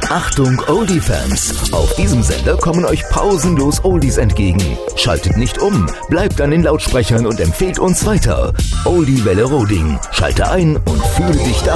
Achtung Oldie-Fans! Auf diesem Sender kommen euch pausenlos Oldies entgegen. Schaltet nicht um, bleibt an den Lautsprechern und empfehlt uns weiter. Oldie Welle Roding. Schalte ein und fühle dich daheim.